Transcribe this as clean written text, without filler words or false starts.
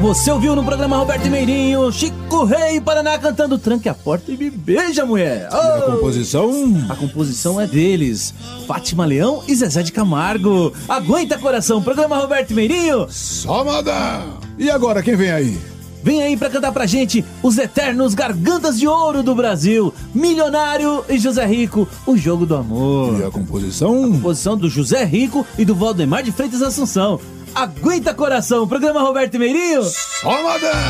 Você ouviu no programa Roberto Meirinho, Chico Rei Paraná cantando Tranque a Porta e Me Beija, Mulher. E a composição? A composição é deles, Fátima Leão e Zezé de Camargo. Aguenta, coração, programa Roberto Meirinho. Só moda! E agora, quem vem aí? Vem aí pra cantar pra gente os eternos Gargantas de Ouro do Brasil, Milionário e José Rico, O Jogo do Amor. E a composição? A composição do José Rico e do Valdemar de Freitas Assunção. Aguenta, coração, programa Roberto Meirinho. Só moda!